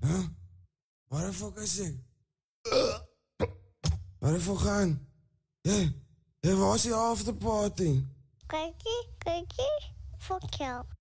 Huh? Waar de fuck is ik? Waar de fuck gaan? Hé, waar was die afterparty? Kijk, fuck jou.